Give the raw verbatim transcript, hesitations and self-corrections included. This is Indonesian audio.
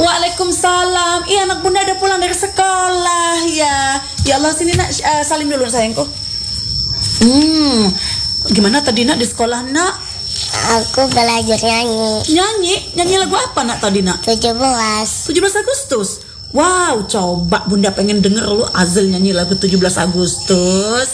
Waalaikumsalam. Iya, anak bunda udah pulang dari sekolah ya. Ya Allah, sini nak, uh, salim dulu sayangku. Hmm, gimana tadi nak di sekolah nak? Aku belajar nyanyi. Nyanyi? Nyanyi lagu apa nak tadi nak? tujuh belas tujuh belas Agustus. Wow, coba bunda pengen denger lu Azil nyanyi lagu tujuh belas Agustus.